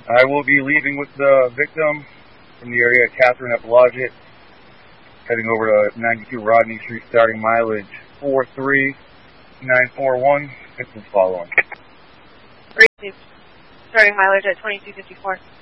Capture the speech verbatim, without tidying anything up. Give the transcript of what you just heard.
I will be leaving with the victim from the area of Catherine at Blodgett, heading over to ninety-two Rodney Street, starting mileage four three nine four one. This is following. Starting mileage at twenty-two fifty-four.